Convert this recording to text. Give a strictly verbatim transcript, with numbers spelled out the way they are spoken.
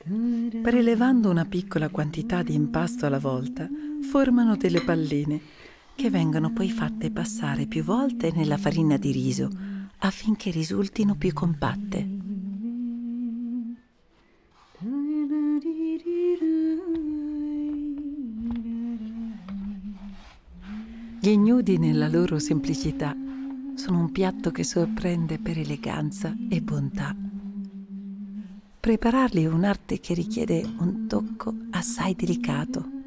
Prelevando una piccola quantità di impasto alla volta, formano delle palline che vengono poi fatte passare più volte nella farina di riso affinché risultino più compatte. Gli ignudi nella loro semplicità sono un piatto che sorprende per eleganza e bontà. Prepararli è un'arte che richiede un tocco assai delicato.